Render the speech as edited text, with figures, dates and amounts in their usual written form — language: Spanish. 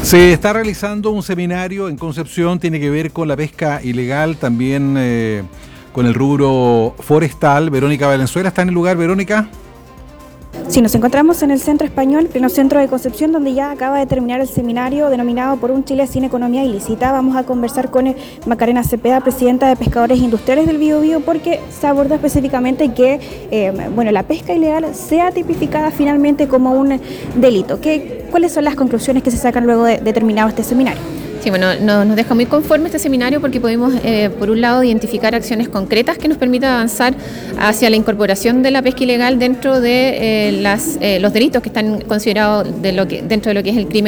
Se está realizando un seminario en Concepción, tiene que ver con la pesca ilegal, también con el rubro forestal. Verónica Valenzuela está en el lugar. Verónica. Sí, nos encontramos en el Centro Español, pleno centro de Concepción, donde ya acaba de terminar el seminario denominado Por un Chile sin economía ilícita. Vamos a conversar con Macarena Cepeda, presidenta de Pescadores Industriales del Biobío, porque se aborda específicamente que la pesca ilegal sea tipificada finalmente como un delito. ¿Cuáles son las conclusiones que se sacan luego de terminado este seminario? Sí, bueno, nos deja muy conforme este seminario porque podemos, por un lado, identificar acciones concretas que nos permitan avanzar hacia la incorporación de la pesca ilegal dentro de los delitos que están considerados dentro de lo que es el crimen